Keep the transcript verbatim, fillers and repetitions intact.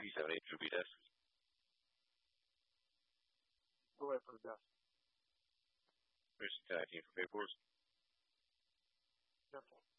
three seven eight, repeat it. Go ahead for the desk. Person connecting from Bayport. Careful.